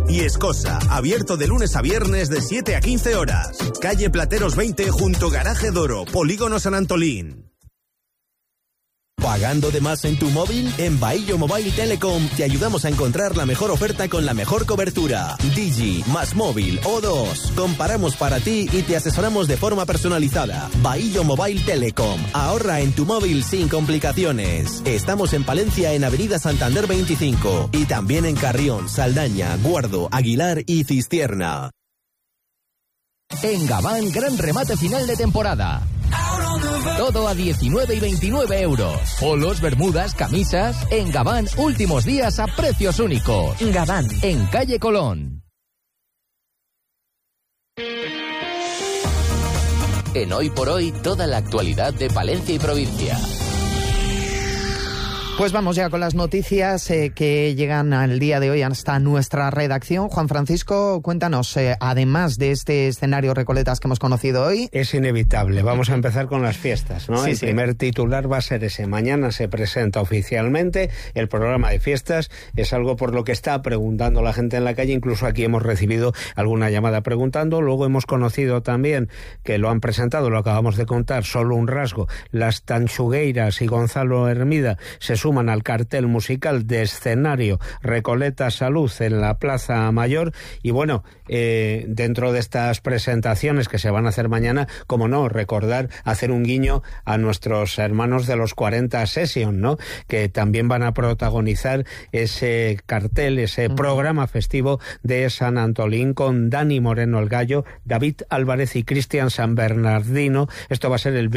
y Escosa, abierto de lunes a viernes de 7 a 15 horas. Calle Plateros 20 junto Garaje Doro, Polígono San Antolín. ¿Pagando de más en tu móvil? En Bahillo Mobile Telecom te ayudamos a encontrar la mejor oferta con la mejor cobertura. Digi, más móvil, O2. Comparamos para ti y te asesoramos de forma personalizada. Bahillo Mobile Telecom. Ahorra en tu móvil sin complicaciones. Estamos en Palencia en Avenida Santander 25 y también en Carrión, Saldaña, Guardo, Aguilar y Cistierna. En Gabán, gran remate final de temporada. Todo a 19 y 29 euros. Polos, bermudas, camisas. En Gabán, últimos días a precios únicos. Gabán, en calle Colón. En Hoy por Hoy, toda la actualidad de Palencia y provincia. Pues vamos ya con las noticias que llegan al día de hoy hasta nuestra redacción. Juan Francisco, cuéntanos, además de este escenario Recoletas que hemos conocido hoy. Es inevitable, vamos a empezar con las fiestas, ¿no? Sí, el primer titular va a ser ese. Mañana se presenta oficialmente el programa de fiestas. Es algo por lo que está preguntando la gente en la calle. Incluso aquí hemos recibido alguna llamada preguntando. Luego hemos conocido también que lo han presentado, lo acabamos de contar, solo un rasgo. Las Tanchugueiras y Gonzalo Hermida se suman al cartel musical de escenario Recoletas Salud en la Plaza Mayor. Y bueno, dentro de estas presentaciones que se van a hacer mañana, como no, recordar, hacer un guiño a nuestros hermanos de los 40 Session, ¿no? Que también van a protagonizar ese cartel, ese programa festivo de San Antolín con Dani Moreno el Gallo, David Álvarez y Cristian San Bernardino. Esto va a ser el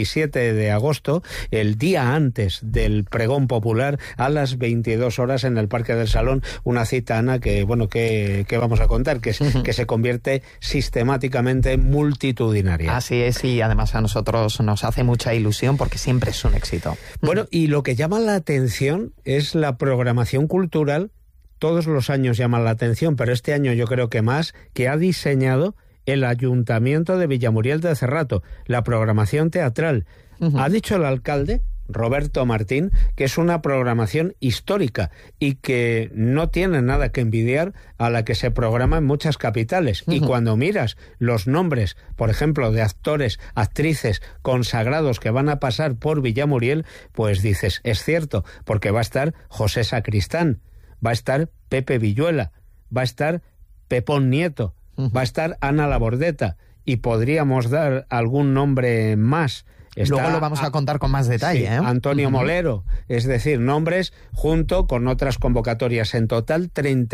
27 de agosto, el día antes del pregón popular, a las 22 horas en el Parque del Salón. Una cita, Ana, que bueno, que vamos a contar, que se convierte sistemáticamente multitudinaria. Así es, y además a nosotros nos hace mucha ilusión porque siempre es un éxito. Bueno, y lo que llama la atención es la programación cultural. Todos los años llaman la atención, pero este año yo creo que más, que ha diseñado el Ayuntamiento de Villamuriel de Cerrato, la programación teatral. Ha dicho el alcalde, Roberto Martín, que es una programación histórica y que no tiene nada que envidiar a la que se programa en muchas capitales. Y cuando miras los nombres, por ejemplo, de actores, actrices consagrados que van a pasar por Villamuriel, pues dices, es cierto, porque va a estar José Sacristán, va a estar Pepe Villuela, va a estar Pepón Nieto, va a estar Ana Labordeta, y podríamos dar algún nombre más. Luego lo vamos a contar con más detalle. Sí, Antonio Molero, es decir, nombres junto con otras convocatorias. En total,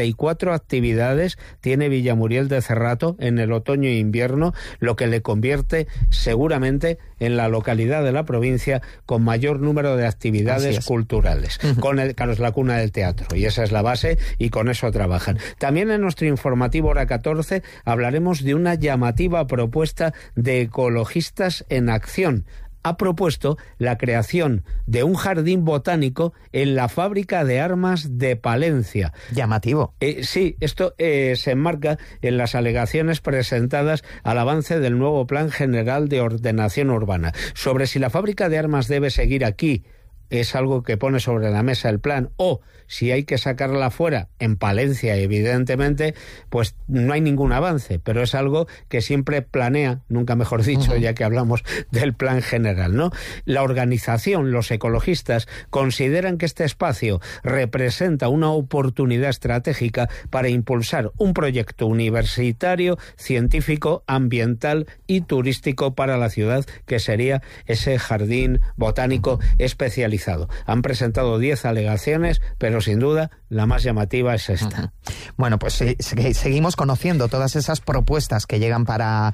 34 actividades tiene Villamuriel de Cerrato en el otoño e invierno, lo que le convierte seguramente en la localidad de la provincia con mayor número de actividades culturales. Claro, es la cuna del teatro y esa es la base y con eso trabajan. También en nuestro informativo hora 14 hablaremos de una llamativa propuesta de Ecologistas en Acción. Ha propuesto la creación de un jardín botánico en la fábrica de armas de Palencia. Llamativo. Sí, esto se enmarca en las alegaciones presentadas al avance del nuevo Plan General de Ordenación Urbana. Sobre si la fábrica de armas debe seguir aquí, es algo que pone sobre la mesa el plan, o si hay que sacarla fuera, en Palencia evidentemente, pues no hay ningún avance, pero es algo que siempre planea, nunca mejor dicho, ya que hablamos del plan general, ¿no? La organización, los ecologistas, consideran que este espacio representa una oportunidad estratégica para impulsar un proyecto universitario, científico, ambiental y turístico para la ciudad, que sería ese jardín botánico especializado. Han presentado 10 alegaciones, pero sin duda la más llamativa es esta. Bueno, pues seguimos conociendo todas esas propuestas que llegan para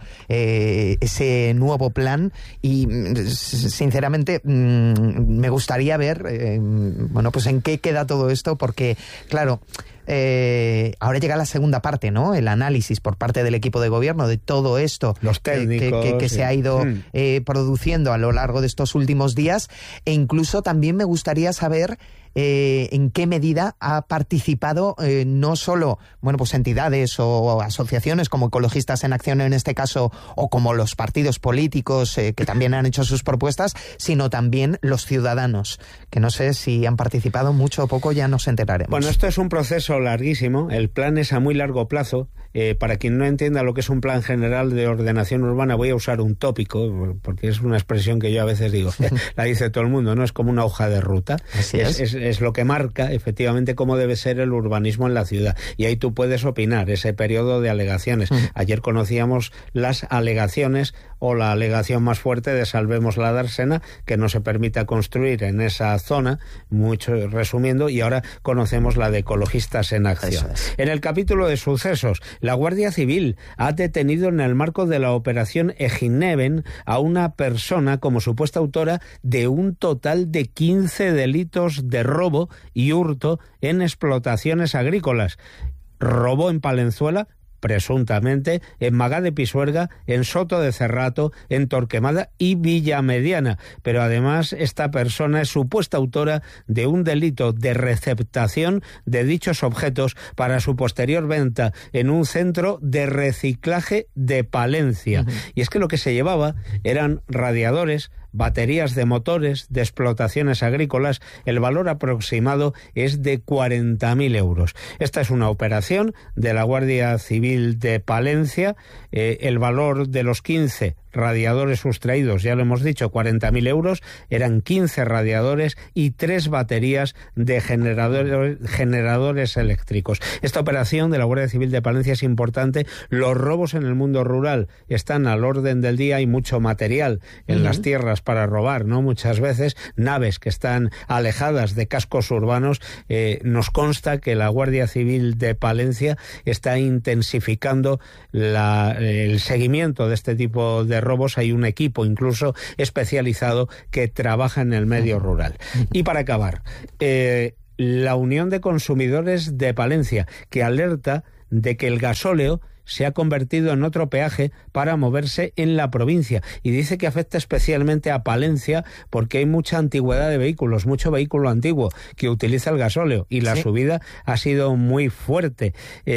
ese nuevo plan y sinceramente me gustaría ver bueno, pues en qué queda todo esto, porque claro, ahora llega la segunda parte, ¿no? El análisis por parte del equipo de gobierno de todo esto, los técnicos que se ha ido produciendo a lo largo de estos últimos días, e incluso también me gustaría saber en qué medida ha participado no solo pues entidades o asociaciones como Ecologistas en Acción en este caso, o como los partidos políticos que también han hecho sus propuestas, sino también los ciudadanos, que no sé si han participado mucho o poco, ya nos enteraremos. Bueno, esto es un proceso larguísimo, el plan es a muy largo plazo. Para quien no entienda lo que es un plan general de ordenación urbana, voy a usar un tópico, porque es una expresión que yo a veces digo, la dice todo el mundo, ¿no? Es como una hoja de ruta. Es lo que marca efectivamente cómo debe ser el urbanismo en la ciudad. Y ahí tú puedes opinar, ese periodo de alegaciones. Ayer conocíamos las alegaciones o la alegación más fuerte de Salvemos la Dársena, que no se permita construir en esa zona, mucho resumiendo, y ahora conocemos la de Ecologistas en Acción. En el capítulo de sucesos, la Guardia Civil ha detenido en el marco de la operación Egineven a una persona como supuesta autora de un total de 15 delitos de robo y hurto en explotaciones agrícolas. Robó en Palenzuela, presuntamente, en Magá de Pisuerga, en Soto de Cerrato, en Torquemada y Villamediana. Pero además esta persona es supuesta autora de un delito de receptación de dichos objetos para su posterior venta en un centro de reciclaje de Palencia. Y es que lo que se llevaba eran radiadores, baterías de motores de explotaciones agrícolas. El valor aproximado es de 40.000 euros. Esta es una operación de la Guardia Civil de Palencia. El valor de los 15 radiadores sustraídos, ya lo hemos dicho, 40.000 euros, eran 15 radiadores y 3 baterías de generadores eléctricos. Esta operación de la Guardia Civil de Palencia es importante. Los robos en el mundo rural están al orden del día, hay mucho material en las tierras para robar, ¿no? Muchas veces naves que están alejadas de cascos urbanos. Nos consta que la Guardia Civil de Palencia está intensificando el seguimiento de este tipo de robos. Hay un equipo incluso especializado que trabaja en el medio rural. Y para acabar, la Unión de Consumidores de Palencia, que alerta de que el gasóleo se ha convertido en otro peaje para moverse en la provincia, y dice que afecta especialmente a Palencia porque hay mucha antigüedad de vehículos, mucho vehículo antiguo que utiliza el gasóleo, y la subida ha sido muy fuerte.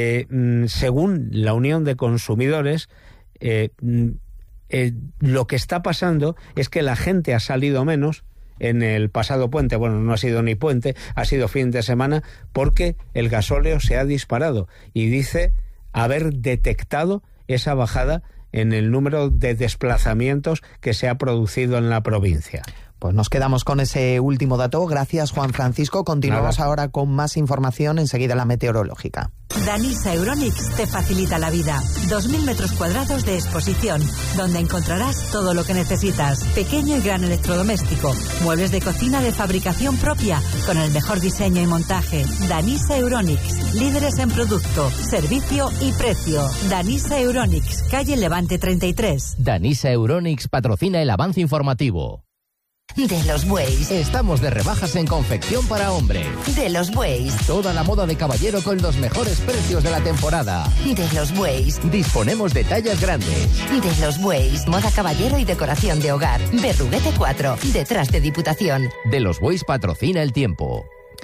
Según la Unión de Consumidores, lo que está pasando es que la gente ha salido menos en el pasado puente. Bueno, no ha sido ni puente, ha sido fin de semana, porque el gasóleo se ha disparado, y dice haber detectado esa bajada en el número de desplazamientos que se ha producido en la provincia. Pues nos quedamos con ese último dato. Gracias, Juan Francisco. Continuamos ahora con más información, enseguida la meteorológica. Danisa Euronics te facilita la vida. 2.000 metros cuadrados de exposición, donde encontrarás todo lo que necesitas. Pequeño y gran electrodoméstico, muebles de cocina de fabricación propia, con el mejor diseño y montaje. Danisa Euronics, líderes en producto, servicio y precio. Danisa Euronics, calle Levante 33. Danisa Euronics patrocina el avance informativo. De los Bueyes. Estamos de rebajas en confección para hombre. De los Bueyes. Toda la moda de caballero con los mejores precios de la temporada. De los Bueyes. Disponemos de tallas grandes. De los Bueyes. Moda caballero y decoración de hogar. Berruguete 4, detrás de Diputación. De los Bueyes patrocina el tiempo.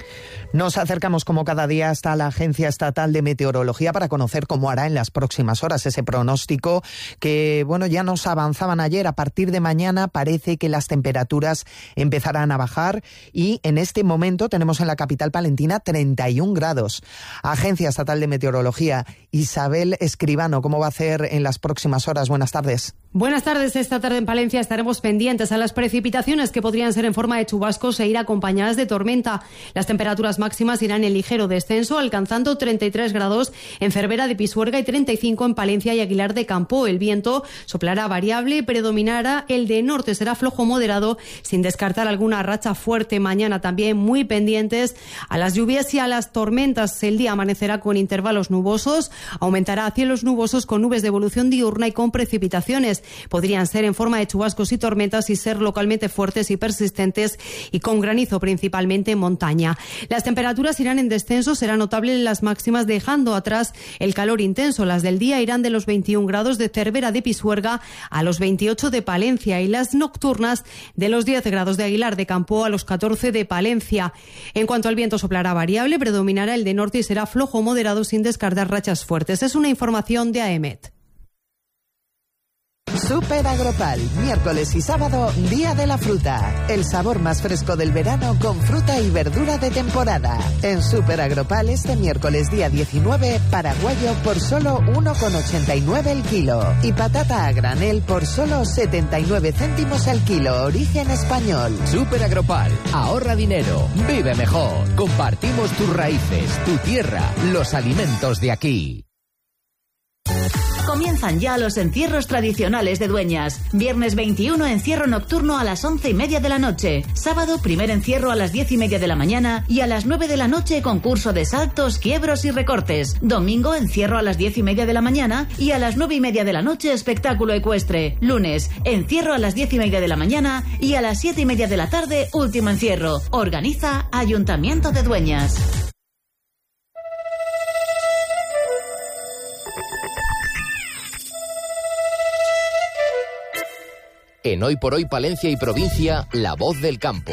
Nos acercamos como cada día hasta la Agencia Estatal de Meteorología para conocer cómo hará en las próximas horas ese pronóstico que, ya nos avanzaban ayer. A partir de mañana parece que las temperaturas empezarán a bajar y en este momento tenemos en la capital palentina 31 grados. Agencia Estatal de Meteorología, Isabel Escribano, ¿cómo va a hacer en las próximas horas? Buenas tardes. Buenas tardes. Esta tarde en Palencia estaremos pendientes a las precipitaciones que podrían ser en forma de chubascos e ir acompañadas de tormenta. Las temperaturas máximas irán en ligero descenso, alcanzando 33 grados en Cervera de Pisuerga y 35 en Palencia y Aguilar de Campo. El viento soplará variable, predominará el de norte, será flojo moderado, sin descartar alguna racha fuerte. Mañana también muy pendientes a las lluvias y a las tormentas. El día amanecerá con intervalos nubosos, aumentará a cielos nubosos con nubes de evolución diurna y con precipitaciones. podrían ser en forma de chubascos y tormentas y ser localmente fuertes y persistentes y con granizo principalmente en montaña. Las temperaturas irán en descenso, será notable en las máximas dejando atrás el calor intenso. Las del día irán de los 21 grados de Cervera de Pisuerga a los 28 de Palencia y las nocturnas de los 10 grados de Aguilar de Campo a los 14 de Palencia. En cuanto al viento, soplará variable, predominará el de norte y será flojo o moderado sin descartar rachas fuertes. Es una información de AEMET. Super Agropal, miércoles y sábado, Día de la Fruta. El sabor más fresco del verano con fruta y verdura de temporada. En Super Agropal este miércoles día 19, paraguayo por solo 1,89 el kilo. Y patata a granel por solo 79 céntimos el kilo, origen español. Super Agropal, ahorra dinero, vive mejor. Compartimos tus raíces, tu tierra, los alimentos de aquí. Comienzan ya los encierros tradicionales de Dueñas. Viernes 21, encierro nocturno a las 11:30 de la noche. Sábado, primer encierro a las 10:30 de la mañana y a las 9 de la noche concurso de saltos, quiebros y recortes. Domingo, encierro a las 10:30 de la mañana y a las 9:30 de la noche espectáculo ecuestre. Lunes, encierro a las 10:30 de la mañana y a las 7:30 de la tarde último encierro. Organiza Ayuntamiento de Dueñas. En Hoy por Hoy Palencia y Provincia, la voz del campo.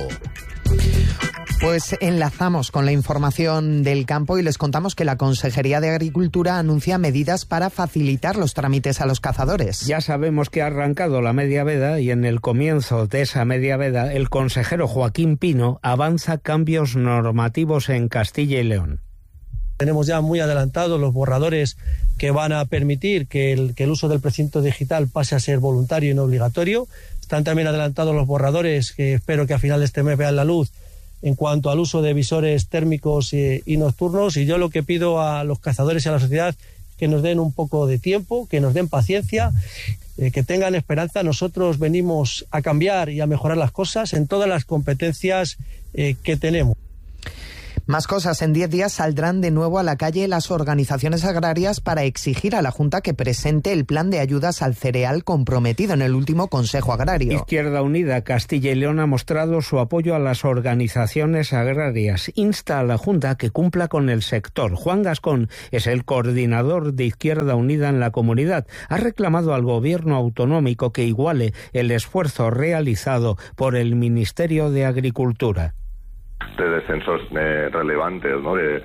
Pues enlazamos con la información del campo y les contamos que la Consejería de Agricultura anuncia medidas para facilitar los trámites a los cazadores. Ya sabemos que ha arrancado la media veda y en el comienzo de esa media veda el consejero Joaquín Pino avanza cambios normativos en Castilla y León. Tenemos ya muy adelantados los borradores que van a permitir que el uso del precinto digital pase a ser voluntario y no obligatorio. Están también adelantados los borradores que espero que a final de este mes vean la luz en cuanto al uso de visores térmicos y nocturnos. Y yo lo que pido a los cazadores y a la sociedad que nos den un poco de tiempo, que nos den paciencia, que tengan esperanza. Nosotros venimos a cambiar y a mejorar las cosas en todas las competencias que tenemos. Más cosas. En 10 días saldrán de nuevo a la calle las organizaciones agrarias para exigir a la Junta que presente el plan de ayudas al cereal comprometido en el último Consejo Agrario. Izquierda Unida Castilla y León ha mostrado su apoyo a las organizaciones agrarias. Insta a la Junta a que cumpla con el sector. Juan Gascón es el coordinador de Izquierda Unida en la comunidad. Ha reclamado al gobierno autonómico que iguale el esfuerzo realizado por el Ministerio de Agricultura. De descensos relevantes, ¿no? de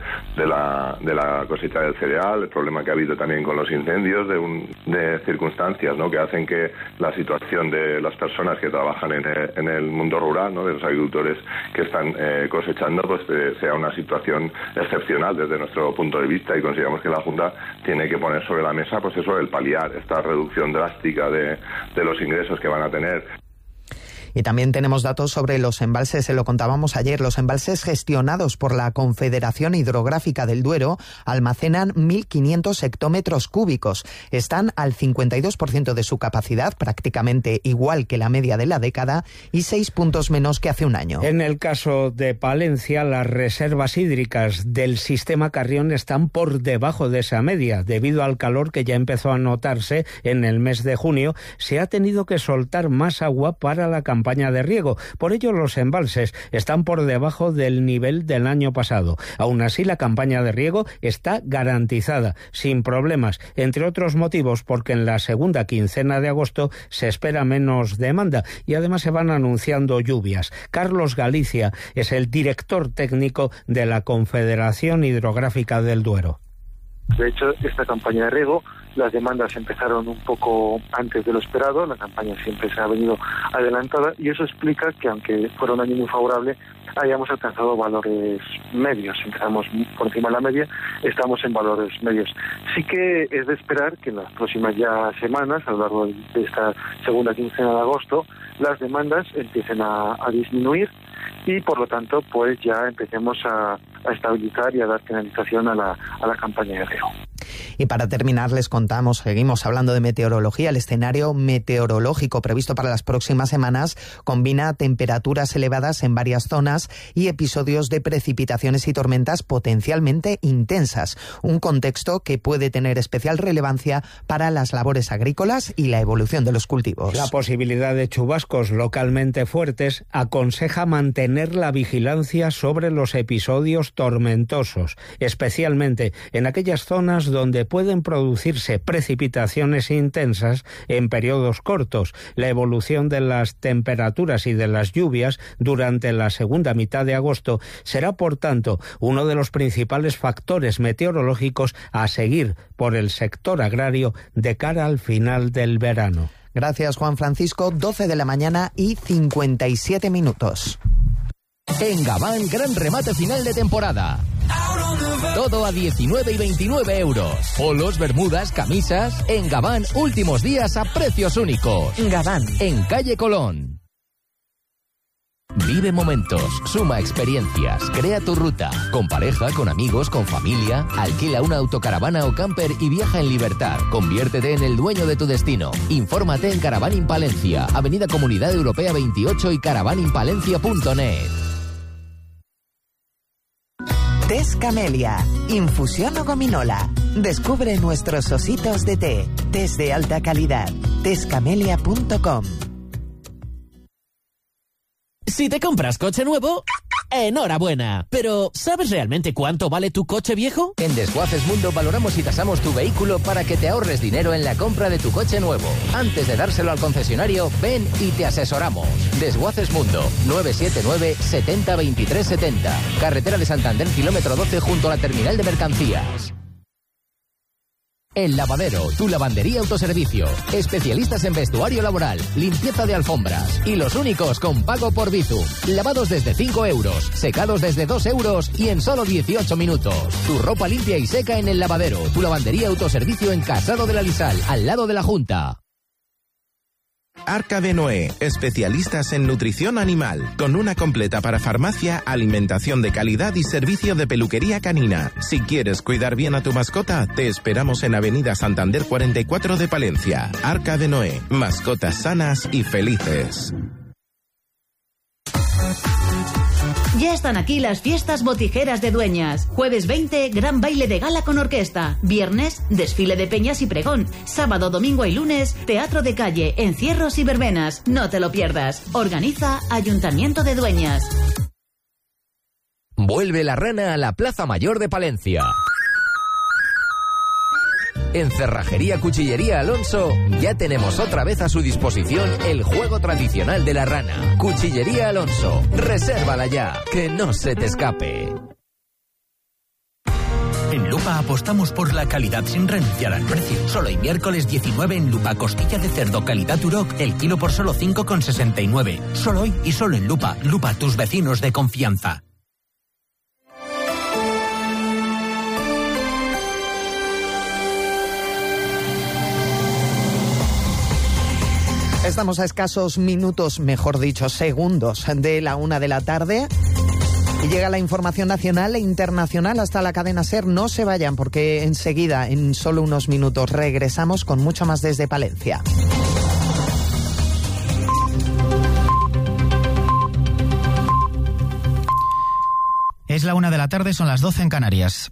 la cosecha del cereal, el problema que ha habido también con los incendios, de circunstancias, ¿no? que hacen que la situación de las personas que trabajan en el mundo rural, ¿no? de los agricultores que están cosechando, pues sea una situación excepcional desde nuestro punto de vista, y consideramos que la Junta tiene que poner sobre la mesa pues eso, el paliar esta reducción drástica de los ingresos que van a tener. Y también tenemos datos sobre los embalses, se lo contábamos ayer. Los embalses gestionados por la Confederación Hidrográfica del Duero almacenan 1.500 hectómetros cúbicos. Están al 52% de su capacidad, prácticamente igual que la media de la década, y 6 puntos menos que hace un año. En el caso de Palencia, las reservas hídricas del sistema Carrión están por debajo de esa media. Debido al calor que ya empezó a notarse en el mes de junio, se ha tenido que soltar más agua para la campaña de riego. Por ello, los embalses están por debajo del nivel del año pasado. Aún así, la campaña de riego está garantizada, sin problemas, entre otros motivos porque en la segunda quincena de agosto se espera menos demanda y además se van anunciando lluvias. Carlos Galicia es el director técnico de la Confederación Hidrográfica del Duero. De hecho, esta campaña de riego, las demandas empezaron un poco antes de lo esperado, la campaña siempre se ha venido adelantada y eso explica que, aunque fuera un año muy favorable, hayamos alcanzado valores medios. Empezamos por encima de la media, estamos en valores medios. Sí que es de esperar que en las próximas ya semanas, a lo largo de esta segunda quincena de agosto, las demandas empiecen a disminuir y por lo tanto pues ya empecemos a estabilizar y a dar finalización a la campaña de riego. Y para terminar les contamos, seguimos hablando de meteorología, el escenario meteorológico previsto para las próximas semanas combina temperaturas elevadas en varias zonas y episodios de precipitaciones y tormentas potencialmente intensas, un contexto que puede tener especial relevancia para las labores agrícolas y la evolución de los cultivos. La posibilidad de chubascos localmente fuertes aconseja mantener la vigilancia sobre los episodios tormentosos, especialmente en aquellas zonas donde pueden producirse precipitaciones intensas en periodos cortos. La evolución de las temperaturas y de las lluvias durante la segunda mitad de agosto será, por tanto, uno de los principales factores meteorológicos a seguir por el sector agrario de cara al final del verano. Gracias, Juan Francisco. 12 de la mañana y 57 minutos. En Gabán, gran remate final de temporada. Todo a 19 y 29 euros. Polos, bermudas, camisas. En Gabán, últimos días a precios únicos. Gabán, en calle Colón. Vive momentos, suma experiencias, crea tu ruta. Con pareja, con amigos, con familia. Alquila una autocaravana o camper y viaja en libertad. Conviértete en el dueño de tu destino. Infórmate en Caravaning Palencia, Avenida Comunidad Europea 28 y caravaningpalencia.net. Tés Camelia, infusión o gominola. Descubre nuestros ositos de té. Tés de alta calidad. Tescamelia.com. Si te compras coche nuevo, enhorabuena. Pero, ¿sabes realmente cuánto vale tu coche viejo? En Desguaces Mundo valoramos y tasamos tu vehículo para que te ahorres dinero en la compra de tu coche nuevo. Antes de dárselo al concesionario, ven y te asesoramos. Desguaces Mundo, 979 70 23 70. Carretera de Santander, kilómetro 12, junto a la terminal de mercancías. El Lavadero, tu lavandería autoservicio. Especialistas en vestuario laboral, limpieza de alfombras y los únicos con pago por Bizum. Lavados desde 5 euros, secados desde 2 euros y en solo 18 minutos. Tu ropa limpia y seca en El Lavadero, tu lavandería autoservicio en Casado de la Lisal, al lado de la Junta. Arca de Noé, especialistas en nutrición animal, con una completa para farmacia, alimentación de calidad y servicio de peluquería canina. Si quieres cuidar bien a tu mascota, te esperamos en Avenida Santander 44 de Palencia. Arca de Noé, mascotas sanas y felices. Ya están aquí las fiestas botijeras de Dueñas. Jueves 20, gran baile de gala con orquesta. Viernes, desfile de peñas y pregón. Sábado, domingo y lunes, teatro de calle, encierros y verbenas. No te lo pierdas. Organiza Ayuntamiento de Dueñas. Vuelve la rana a la Plaza Mayor de Palencia. En Cerrajería Cuchillería Alonso ya tenemos otra vez a su disposición el juego tradicional de la rana. Cuchillería Alonso, resérvala ya, que no se te escape. En Lupa apostamos por la calidad sin renunciar al precio. Solo hoy miércoles 19 en Lupa, costilla de cerdo calidad Duroc, el kilo por solo 5,69. Solo hoy y solo en Lupa. Lupa, tus vecinos de confianza. Estamos a escasos minutos, mejor dicho, segundos de la 1 de la tarde. Y llega la información nacional e internacional hasta la cadena SER. No se vayan porque enseguida, en solo unos minutos, regresamos con mucho más desde Palencia. Es la 1 de la tarde, son las 12 en Canarias.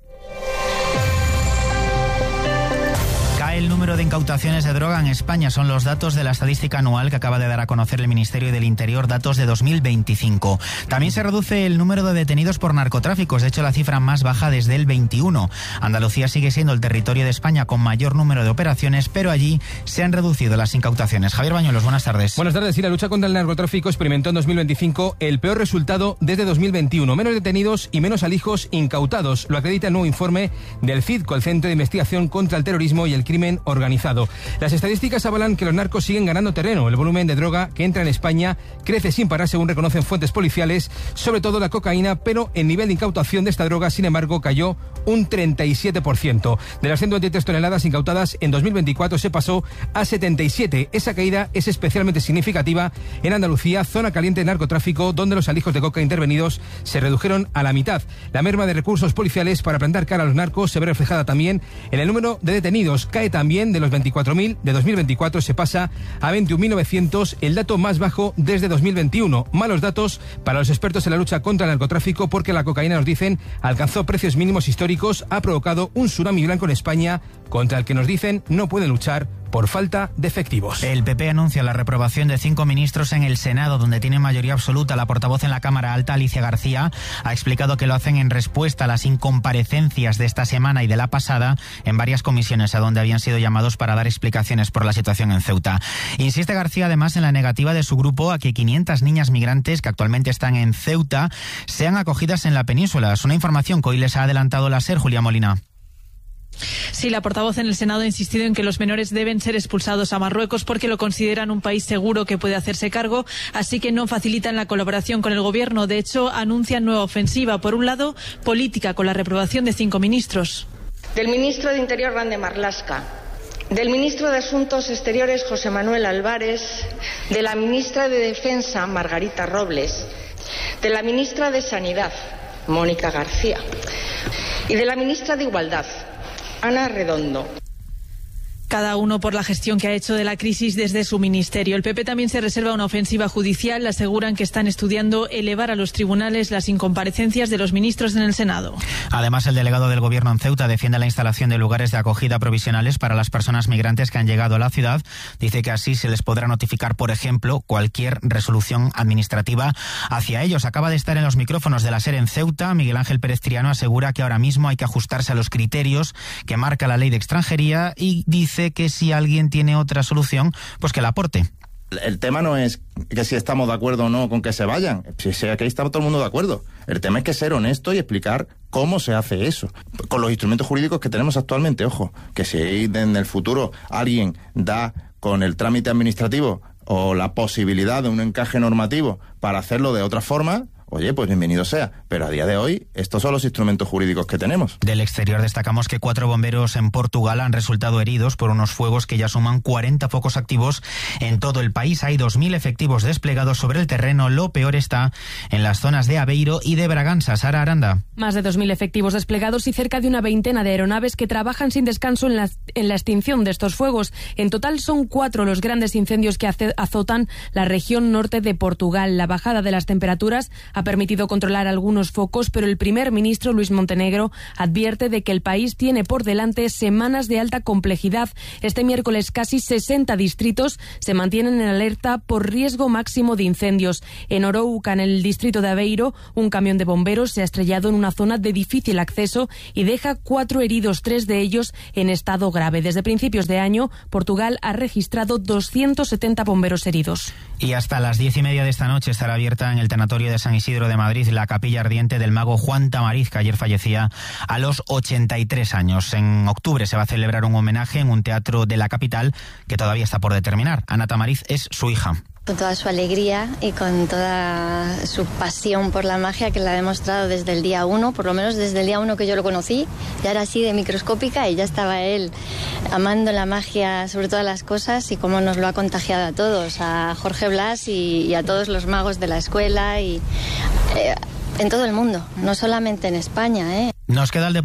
El número de incautaciones de droga en España son los datos de la estadística anual que acaba de dar a conocer el Ministerio del Interior, datos de 2025. También se reduce el número de detenidos por narcotráficos, de hecho la cifra más baja desde el 21. Andalucía sigue siendo el territorio de España con mayor número de operaciones, pero allí se han reducido las incautaciones. Javier Bañuelos, buenas tardes. Buenas tardes. Sí, la lucha contra el narcotráfico experimentó en 2025 el peor resultado desde 2021. Menos detenidos y menos alijos incautados. Lo acredita el nuevo informe del CIDCO, el Centro de Investigación contra el Terrorismo y el Crimen Organizado. organizado. Las estadísticas avalan que los narcos siguen ganando terreno. El volumen de droga que entra en España crece sin parar, según reconocen fuentes policiales, sobre todo la cocaína, pero el nivel de incautación de esta droga, sin embargo, cayó un 37%. De las 123 toneladas incautadas en 2024 se pasó a 77. Esa caída es especialmente significativa en Andalucía, zona caliente de narcotráfico, donde los alijos de coca intervenidos se redujeron a la mitad. La merma de recursos policiales para plantar cara a los narcos se ve reflejada también en el número de detenidos. Cae también de los 24.000 de 2024, se pasa a 21.900, el dato más bajo desde 2021. Malos datos para los expertos en la lucha contra el narcotráfico, porque la cocaína, nos dicen, alcanzó precios mínimos históricos, ha provocado un tsunami blanco en España contra el que, nos dicen, no pueden luchar por falta de efectivos. El PP anuncia la reprobación de 5 ministros en el Senado, donde tiene mayoría absoluta. La portavoz en la Cámara Alta, Alicia García, ha explicado que lo hacen en respuesta a las incomparecencias de esta semana y de la pasada en varias comisiones a donde habían sido llamados para dar explicaciones por la situación en Ceuta. Insiste García además en la negativa de su grupo a que 500 niñas migrantes que actualmente están en Ceuta sean acogidas en la península. Es una información que hoy les ha adelantado la SER, Julia Molina. Sí, la portavoz en el Senado ha insistido en que los menores deben ser expulsados a Marruecos porque lo consideran un país seguro que puede hacerse cargo, así que no facilitan la colaboración con el gobierno. De hecho, anuncian nueva ofensiva. Por un lado, política, con la reprobación de 5 ministros. Del ministro de Interior, Grande Marlaska. Del ministro de Asuntos Exteriores, José Manuel Álvarez. De la ministra de Defensa, Margarita Robles. De la ministra de Sanidad, Mónica García. Y de la ministra de Igualdad, Ana Redondo. Cada uno por la gestión que ha hecho de la crisis desde su ministerio. El PP también se reserva una ofensiva judicial. Aseguran que están estudiando elevar a los tribunales las incomparecencias de los ministros en el Senado. Además, el delegado del Gobierno en Ceuta defiende la instalación de lugares de acogida provisionales para las personas migrantes que han llegado a la ciudad. Dice que así se les podrá notificar, por ejemplo, cualquier resolución administrativa hacia ellos. Acaba de estar en los micrófonos de la SER en Ceuta. Miguel Ángel Pérez Triano asegura que ahora mismo hay que ajustarse a los criterios que marca la ley de extranjería y dice que si alguien tiene otra solución, pues que la aporte. El tema no es que si estamos de acuerdo o no con que se vayan, si aquí está todo el mundo de acuerdo. El tema es que ser honesto y explicar cómo se hace eso, con los instrumentos jurídicos que tenemos actualmente. Ojo, que si en el futuro alguien da con el trámite administrativo o la posibilidad de un encaje normativo para hacerlo de otra forma, oye, pues bienvenido sea. Pero a día de hoy, estos son los instrumentos jurídicos que tenemos. Del exterior destacamos que 4 bomberos en Portugal han resultado heridos por unos fuegos que ya suman 40 focos activos en todo el país. Hay 2.000 efectivos desplegados sobre el terreno. Lo peor está en las zonas de Aveiro y de Braganza. Sara Aranda. Más de 2.000 efectivos desplegados y cerca de una veintena de aeronaves que trabajan sin descanso en la extinción de estos fuegos. En total son 4 los grandes incendios que azotan la región norte de Portugal. La bajada de las temperaturas ha permitido controlar algunos focos, pero el primer ministro Luis Montenegro advierte de que el país tiene por delante semanas de alta complejidad. Este miércoles casi 60 distritos se mantienen en alerta por riesgo máximo de incendios. En Orouca, en el distrito de Aveiro, un camión de bomberos se ha estrellado en una zona de difícil acceso y deja 4 heridos, 3 de ellos en estado grave. Desde principios de año, Portugal ha registrado 270 bomberos heridos. Y hasta las 10:30 de esta noche estará abierta en el tanatorio de San Isidro de Madrid la capilla ardiente del mago Juan Tamariz, que ayer fallecía a los 83 años. En octubre se va a celebrar un homenaje en un teatro de la capital que todavía está por determinar. Ana Tamariz es su hija. Con toda su alegría y con toda su pasión por la magia, que la ha demostrado desde el día 1, por lo menos desde el día 1 que yo lo conocí. Ya era así de microscópica y ya estaba él amando la magia sobre todas las cosas, y cómo nos lo ha contagiado a todos, a Jorge Blas y a todos los magos de la escuela y en todo el mundo, no solamente en España. Nos queda el